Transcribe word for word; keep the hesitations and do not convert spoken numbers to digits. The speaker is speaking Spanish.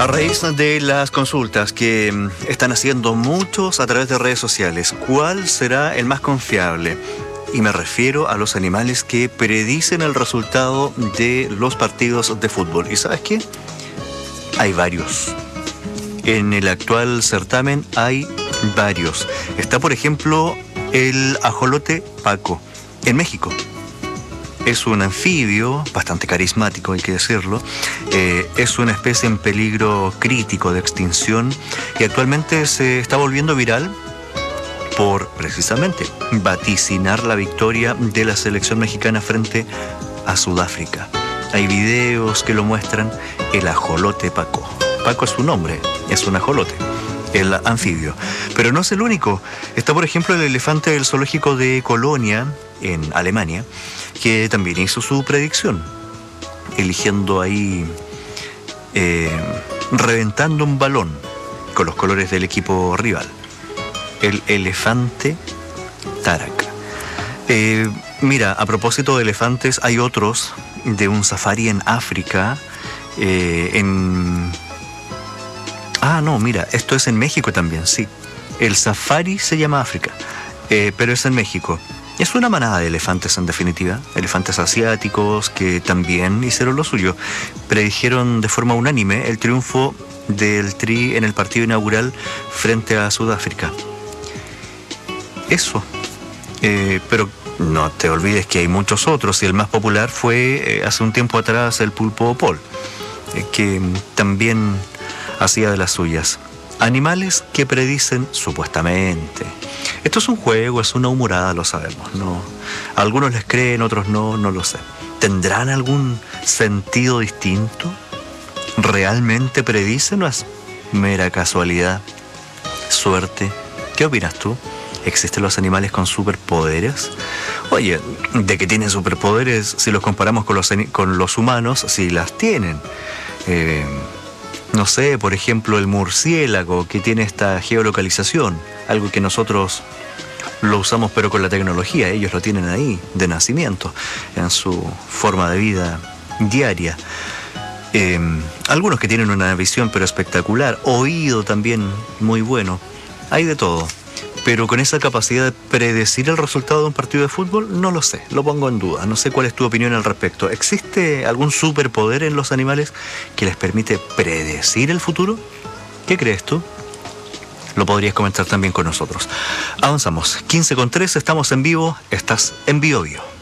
A raíz de las consultas que están haciendo muchos a través de redes sociales, ¿cuál será el más confiable? Y me refiero a los animales que predicen el resultado de los partidos de fútbol. ¿Y sabes qué? Hay varios. En el actual certamen hay varios. Está, por ejemplo, el ajolote Paco, en México. Es un anfibio bastante carismático, hay que decirlo. Eh, es una especie en peligro crítico de extinción y actualmente se está volviendo viral por, precisamente, vaticinar la victoria de la selección mexicana frente a Sudáfrica. Hay videos que lo muestran. El ajolote Paco. Paco es su nombre, es un ajolote, el anfibio. Pero no es el único. Está, por ejemplo, el elefante del zoológico de Colonia, en Alemania, que también hizo su predicción, eligiendo ahí, eh, reventando un balón con los colores del equipo rival. El elefante Tarak. Eh, mira, a propósito de elefantes, hay otros de un safari en África, eh, en... Ah, no, mira, esto es en México también, sí. El safari se llama África, eh, pero es en México. Es una manada de elefantes, en definitiva, elefantes asiáticos que también hicieron lo suyo. Predijeron de forma unánime el triunfo del Tri en el partido inaugural frente a Sudáfrica. Eso. Eh, pero no te olvides que hay muchos otros, y el más popular fue eh, hace un tiempo atrás el pulpo Paul, eh, que también hacía de las suyas. Animales que predicen supuestamente. Esto es un juego, es una humorada, lo sabemos, ¿no? Algunos les creen, otros no, no lo sé. ¿Tendrán algún sentido distinto? ¿Realmente predicen o es mera casualidad? ¿Suerte? ¿Qué opinas tú? ¿Existen los animales con superpoderes? Oye, de que tienen superpoderes, si los comparamos con los, con los humanos, sí las tienen. Eh... No sé, por ejemplo, el murciélago, que tiene esta geolocalización, algo que nosotros lo usamos pero con la tecnología, ellos lo tienen ahí, de nacimiento, en su forma de vida diaria. Eh, algunos que tienen una visión pero espectacular, oído también muy bueno, hay de todo. Pero con esa capacidad de predecir el resultado de un partido de fútbol, no lo sé, lo pongo en duda. No sé cuál es tu opinión al respecto. ¿Existe algún superpoder en los animales que les permite predecir el futuro? ¿Qué crees tú? Lo podrías comentar también con nosotros. Avanzamos. quince con tres, estamos en vivo, estás en Bio Bio.